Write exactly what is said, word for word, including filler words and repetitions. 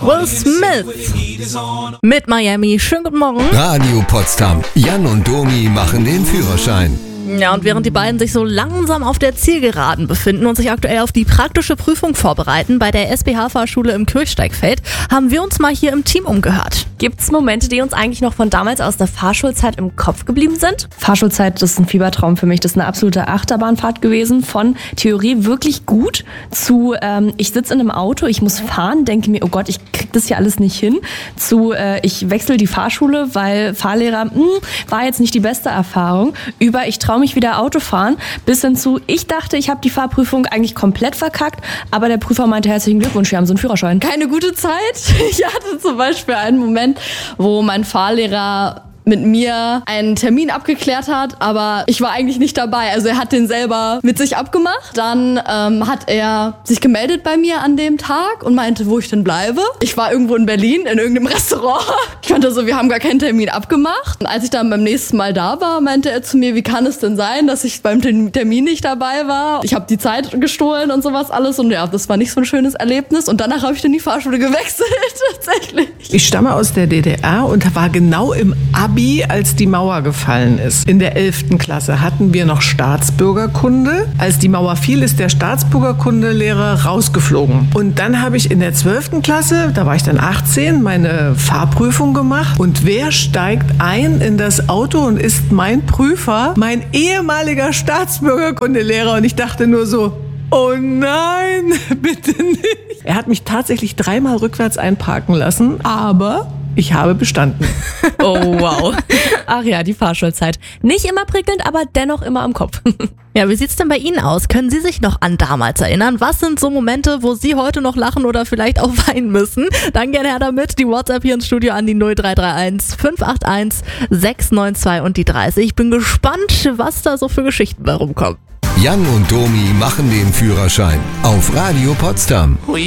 Will Smith mit Miami. Schönen guten Morgen. Radio Potsdam. Jan und Domi machen den Führerschein. Ja, und während die beiden sich so langsam auf der Zielgeraden befinden und sich aktuell auf die praktische Prüfung vorbereiten bei der S B H-Fahrschule im Kirchsteigfeld, haben wir uns mal hier im Team umgehört. Gibt's Momente, die uns eigentlich noch von damals aus der Fahrschulzeit im Kopf geblieben sind? Fahrschulzeit, das ist ein Fiebertraum für mich. Das ist eine absolute Achterbahnfahrt gewesen. Von Theorie wirklich gut zu, ähm, ich sitze in einem Auto, ich muss fahren, denke mir, oh Gott, ich krieg das ja alles nicht hin, zu, äh, ich wechsle die Fahrschule, weil Fahrlehrer, mh, war jetzt nicht die beste Erfahrung, über, ich traue mich wieder Auto fahren, bis hin zu, ich dachte, ich habe die Fahrprüfung eigentlich komplett verkackt, aber der Prüfer meinte, herzlichen Glückwunsch, wir haben so einen Führerschein. Keine gute Zeit. Ich hatte zum Beispiel einen Moment, wo mein Fahrlehrer mit mir einen Termin abgeklärt hat, aber ich war eigentlich nicht dabei. Also er hat den selber mit sich abgemacht. Dann ähm, hat er sich gemeldet bei mir an dem Tag und meinte, wo ich denn bleibe. Ich war irgendwo in Berlin in irgendeinem Restaurant. Ich meinte so, wir haben gar keinen Termin abgemacht. Und als ich dann beim nächsten Mal da war, meinte er zu mir, wie kann es denn sein, dass ich beim Termin nicht dabei war? Ich habe die Zeit gestohlen und sowas alles. Und ja, das war nicht so ein schönes Erlebnis. Und danach habe ich dann die Fahrschule gewechselt, tatsächlich. Ich stamme aus der D D R und war genau im Abi, als die Mauer gefallen ist. In der elften Klasse hatten wir noch Staatsbürgerkunde. Als die Mauer fiel, ist der Staatsbürgerkundelehrer rausgeflogen. Und dann habe ich in der zwölften Klasse, da war ich dann achtzehn, meine Fahrprüfung gemacht. Und wer steigt ein in das Auto und ist mein Prüfer? Mein ehemaliger Staatsbürgerkundelehrer. Und ich dachte nur so, oh nein, bitte nicht. Er hat mich tatsächlich dreimal rückwärts einparken lassen, aber ich habe bestanden. Oh wow. Ach ja, die Fahrschulzeit. Nicht immer prickelnd, aber dennoch immer im Kopf. Ja, wie sieht's denn bei Ihnen aus? Können Sie sich noch an damals erinnern? Was sind so Momente, wo Sie heute noch lachen oder vielleicht auch weinen müssen? Dann gerne her damit. Die WhatsApp hier ins Studio an die null drei drei eins fünf acht eins sechs neun zwei und die dreißig. Ich bin gespannt, was da so für Geschichten bei rumkommen. Jan und Domi machen den Führerschein auf Radio Potsdam.